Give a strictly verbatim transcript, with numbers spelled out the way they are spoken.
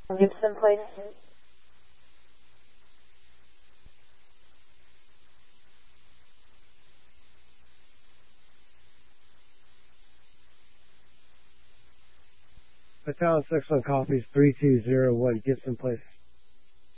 Gibson Place. Battalion six one copies three two zero one Gibson Place.